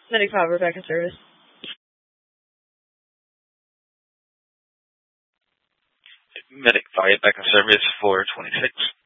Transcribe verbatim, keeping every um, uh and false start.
Medic five, we're back in service. Medic five, back in service for twenty-six.